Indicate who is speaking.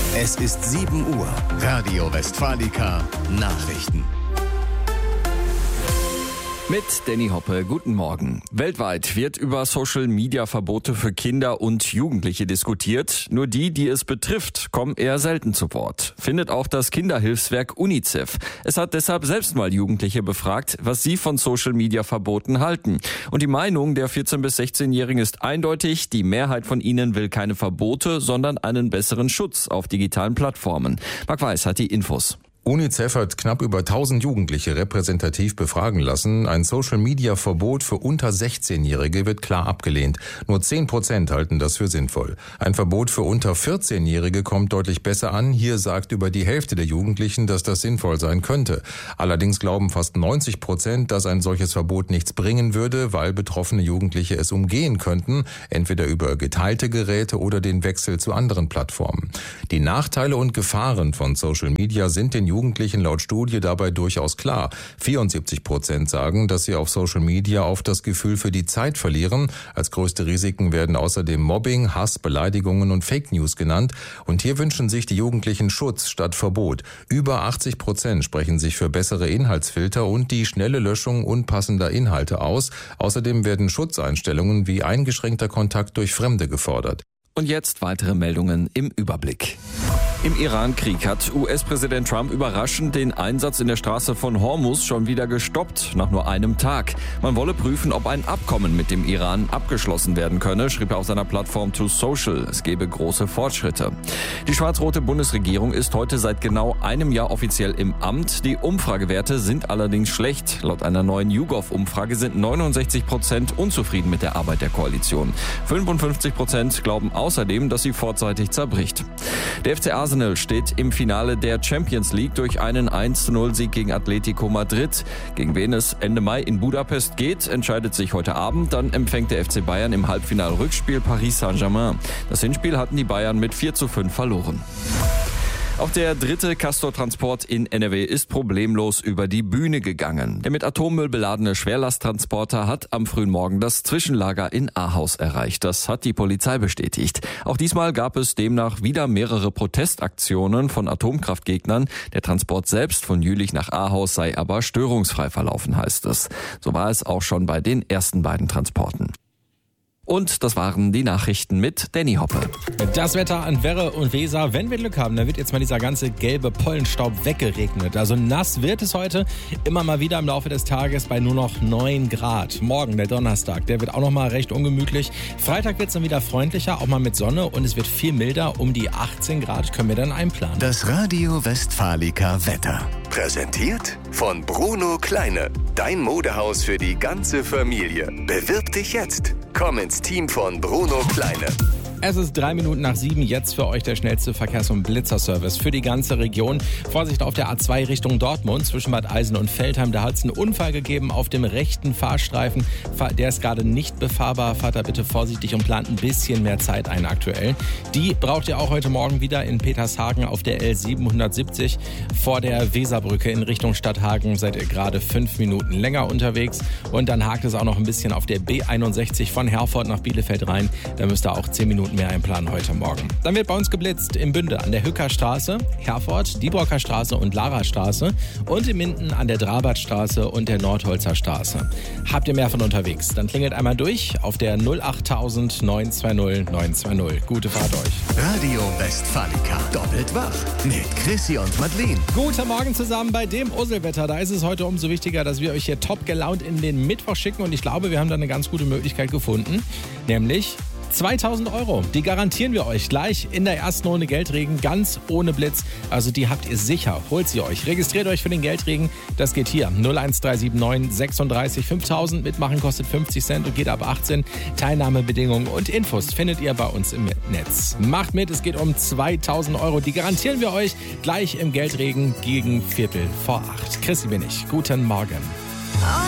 Speaker 1: Es ist 7 Uhr. Radio Westfalica Nachrichten.
Speaker 2: Mit Danny Hoppe, guten Morgen. Weltweit wird über Social-Media-Verbote für Kinder und Jugendliche diskutiert. Nur die es betrifft, kommen eher selten zu Wort. Findet auch das Kinderhilfswerk UNICEF. Es hat deshalb selbst mal Jugendliche befragt, was sie von Social-Media-Verboten halten. Und die Meinung der 14- bis 16-Jährigen ist eindeutig. Die Mehrheit von ihnen will keine Verbote, sondern einen besseren Schutz auf digitalen Plattformen. Marc Weiß hat die Infos.
Speaker 3: UNICEF hat knapp über 1000 Jugendliche repräsentativ befragen lassen. Ein Social-Media-Verbot für unter 16-Jährige wird klar abgelehnt. Nur 10% halten das für sinnvoll. Ein Verbot für unter 14-Jährige kommt deutlich besser an. Hier sagt über die Hälfte der Jugendlichen, dass das sinnvoll sein könnte. Allerdings glauben fast 90%, dass ein solches Verbot nichts bringen würde, weil betroffene Jugendliche es umgehen könnten, entweder über geteilte Geräte oder den Wechsel zu anderen Plattformen. Die Nachteile und Gefahren von Social Media sind den Jugendlichen laut Studie dabei durchaus klar. 74% sagen, dass sie auf Social Media oft das Gefühl für die Zeit verlieren. Als größte Risiken werden außerdem Mobbing, Hass, Beleidigungen und Fake News genannt. Und hier wünschen sich die Jugendlichen Schutz statt Verbot. Über 80% sprechen sich für bessere Inhaltsfilter und die schnelle Löschung unpassender Inhalte aus. Außerdem werden Schutzeinstellungen wie eingeschränkter Kontakt durch Fremde gefordert.
Speaker 2: Und jetzt weitere Meldungen im Überblick. Im Iran-Krieg hat US-Präsident Trump überraschend den Einsatz in der Straße von Hormuz schon wieder gestoppt, nach nur einem Tag. Man wolle prüfen, ob ein Abkommen mit dem Iran abgeschlossen werden könne, schrieb er auf seiner Plattform Truth Social. Es gebe große Fortschritte. Die schwarz-rote Bundesregierung ist heute seit genau einem Jahr offiziell im Amt. Die Umfragewerte sind allerdings schlecht. Laut einer neuen YouGov-Umfrage sind 69% unzufrieden mit der Arbeit der Koalition. 55% glauben außerdem, dass sie vorzeitig zerbricht. Der FC Arsenal steht im Finale der Champions League durch einen 1:0-Sieg gegen Atletico Madrid. Gegen wen es Ende Mai in Budapest geht, entscheidet sich heute Abend. Dann empfängt der FC Bayern im Halbfinal-Rückspiel Paris Saint-Germain. Das Hinspiel hatten die Bayern mit 4:5 verloren. Auch der dritte Castor-Transport in NRW ist problemlos über die Bühne gegangen. Der mit Atommüll beladene Schwerlasttransporter hat am frühen Morgen das Zwischenlager in Ahaus erreicht. Das hat die Polizei bestätigt. Auch diesmal gab es demnach wieder mehrere Protestaktionen von Atomkraftgegnern. Der Transport selbst von Jülich nach Ahaus sei aber störungsfrei verlaufen, heißt es. So war es auch schon bei den ersten beiden Transporten. Und das waren die Nachrichten mit Danny Hoppe.
Speaker 4: Das Wetter an Werre und Weser. Wenn wir Glück haben, dann wird jetzt mal dieser ganze gelbe Pollenstaub weggeregnet. Also nass wird es heute immer mal wieder im Laufe des Tages bei nur noch 9 Grad. Morgen, der Donnerstag, der wird auch noch mal recht ungemütlich. Freitag wird es dann wieder freundlicher, auch mal mit Sonne. Und es wird viel milder. Um die 18 Grad können wir dann einplanen.
Speaker 1: Das Radio Westfalica Wetter. Präsentiert von Bruno Kleine. Dein Modehaus für die ganze Familie. Bewirb dich jetzt. Komm ins Team von Bruno Kleine.
Speaker 4: Es ist 3 Minuten nach 7, jetzt für euch der schnellste Verkehrs- und Blitzerservice für die ganze Region. Vorsicht auf der A2 Richtung Dortmund, zwischen Bad Eisen und Veltheim. Da hat es einen Unfall gegeben auf dem rechten Fahrstreifen. Der ist gerade nicht befahrbar. Fahrt da bitte vorsichtig und plant ein bisschen mehr Zeit ein aktuell. Die braucht ihr auch heute Morgen wieder in Petershagen auf der L770 vor der Weserbrücke in Richtung Stadthagen. Seid ihr gerade 5 Minuten länger unterwegs. Und dann hakt es auch noch ein bisschen auf der B61 von Herford nach Bielefeld rein. Da müsst ihr auch 10 Minuten mehr einplanen heute Morgen. Dann wird bei uns geblitzt in Bünde an der Hückerstraße, Herford, Diebrocker Straße und Larastraße und in Minden an der Drabertstraße und der Nordholzer Straße. Habt ihr mehr von unterwegs? Dann klingelt einmal durch auf der 08000 920 920. Gute Fahrt euch.
Speaker 1: Radio Westfalica. Doppelt wach mit Chrissy und Madeleine.
Speaker 4: Guten Morgen zusammen bei dem Usselwetter. Da ist es heute umso wichtiger, dass wir euch hier top gelaunt in den Mittwoch schicken und ich glaube, wir haben da eine ganz gute Möglichkeit gefunden, nämlich 2.000 €, die garantieren wir euch gleich in der ersten Runde Geldregen, ganz ohne Blitz. Also die habt ihr sicher. Holt sie euch. Registriert euch für den Geldregen. Das geht hier. 01379 36 5000. Mitmachen kostet 50 Cent und geht ab 18. Teilnahmebedingungen und Infos findet ihr bei uns im Netz. Macht mit, es geht um 2.000 €. Die garantieren wir euch gleich im Geldregen gegen 7:15. Chrissy bin ich. Guten Morgen.